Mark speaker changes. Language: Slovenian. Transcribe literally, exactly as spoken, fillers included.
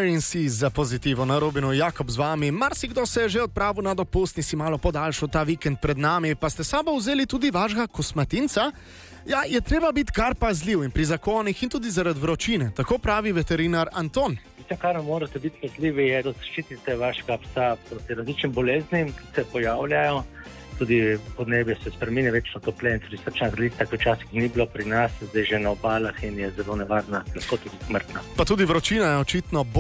Speaker 1: Experiences za Pozitivo na Robinu, Jakob z vami. Marsikdo se je že odpravil na dopust in si malo podaljšal ta vikend pred nami, pa ste sabo vzeli tudi vašega kosmatinca. Ja, je treba biti kar pazljiv in pri zakonih in tudi zaradi vročine, tako pravi veterinar Anton.
Speaker 2: Vse, kar morate biti pazljivi, je, da zaščitite vašega psa proti različnim boleznim, ki se pojavljajo. Tudi podnebje se spremeni, večno topleje in tudi srčna grlica, tako včasih ni bilo pri nas, zdaj že na obalah in je zelo nevarna, lahko tudi smrtna.
Speaker 1: Pa tudi vročina je očitno